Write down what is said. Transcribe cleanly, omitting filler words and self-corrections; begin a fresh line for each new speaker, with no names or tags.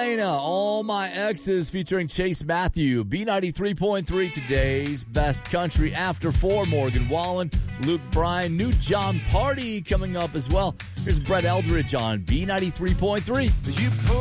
Elena, All My Exes featuring Chase Matthew. B93.3, today's best country after 4. Morgan Wallen, Luke Bryan, New John Party coming up as well. Here's Brett Eldridge on B93.3.
You put